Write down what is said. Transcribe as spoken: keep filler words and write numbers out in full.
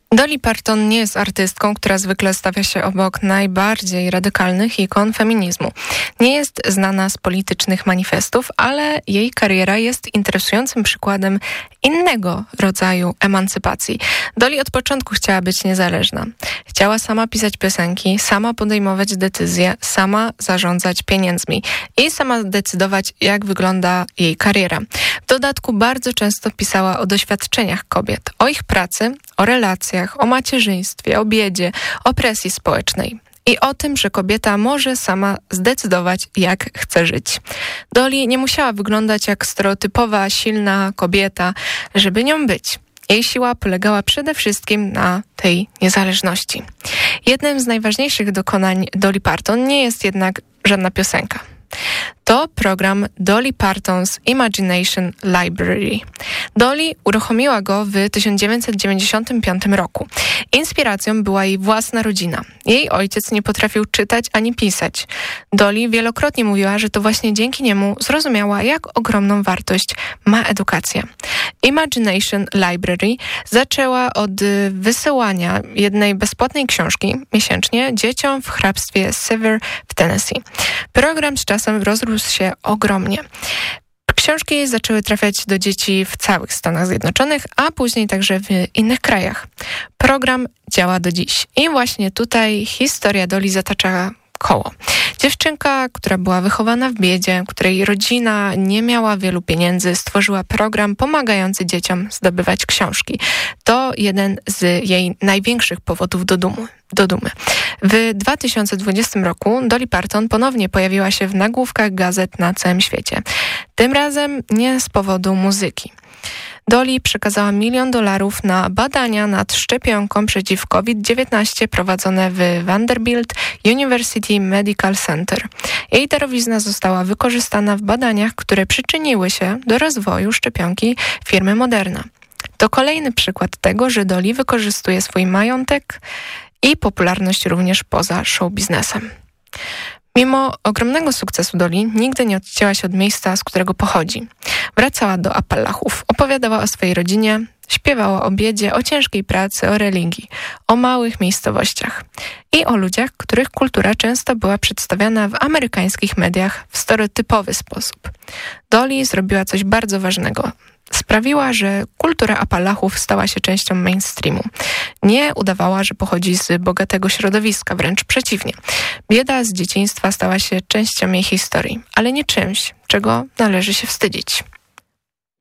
Dolly Parton nie jest artystką, która zwykle stawia się obok najbardziej radykalnych ikon feminizmu. Nie jest znana z politycznych manifestów, ale jej kariera jest interesującym przykładem innego rodzaju emancypacji. Dolly od początku chciała być niezależna. Chciała sama pisać piosenki, sama podejmować decyzje, sama zarządzać pieniędzmi i sama decydować, jak wygląda jej kariera. W dodatku bardzo często pisała o doświadczeniach kobiet, o ich pracy, o relacjach, o macierzyństwie, o biedzie, o presji społecznej i o tym, że kobieta może sama zdecydować, jak chce żyć. Dolly nie musiała wyglądać jak stereotypowa, silna kobieta, żeby nią być. Jej siła polegała przede wszystkim na tej niezależności. Jednym z najważniejszych dokonań Dolly Parton nie jest jednak żadna piosenka. To program Dolly Parton's Imagination Library. Dolly uruchomiła go w tysiąc dziewięćset dziewięćdziesiątym piątym roku. Inspiracją była jej własna rodzina. Jej ojciec nie potrafił czytać ani pisać. Dolly wielokrotnie mówiła, że to właśnie dzięki niemu zrozumiała, jak ogromną wartość ma edukacja. Imagination Library zaczęła od wysyłania jednej bezpłatnej książki miesięcznie dzieciom w hrabstwie Sevier w Tennessee. Program z czasem rozrósł się ogromnie. Książki zaczęły trafiać do dzieci w całych Stanach Zjednoczonych, a później także w innych krajach. Program działa do dziś i właśnie tutaj historia Dolly zatacza koło. Dziewczynka, która była wychowana w biedzie, której rodzina nie miała wielu pieniędzy, stworzyła program pomagający dzieciom zdobywać książki. To jeden z jej największych powodów do dumy. Do dumy. W dwa tysiące dwudziestym roku Dolly Parton ponownie pojawiła się w nagłówkach gazet na całym świecie. Tym razem nie z powodu muzyki. Dolly przekazała milion dolarów na badania nad szczepionką przeciw COVID dziewiętnaście prowadzone w Vanderbilt University Medical Center. Jej darowizna została wykorzystana w badaniach, które przyczyniły się do rozwoju szczepionki firmy Moderna. To kolejny przykład tego, że Dolly wykorzystuje swój majątek i popularność również poza show biznesem. Mimo ogromnego sukcesu Dolly nigdy nie odcięła się od miejsca, z którego pochodzi. Wracała do Appalachów, opowiadała o swojej rodzinie, śpiewała o biedzie, o ciężkiej pracy, o religii, o małych miejscowościach i o ludziach, których kultura często była przedstawiana w amerykańskich mediach w stereotypowy sposób. Dolly zrobiła coś bardzo ważnego. Sprawiła, że kultura Appalachów stała się częścią mainstreamu. Nie udawała, że pochodzi z bogatego środowiska, wręcz przeciwnie. Bieda z dzieciństwa stała się częścią jej historii, ale nie czymś, czego należy się wstydzić.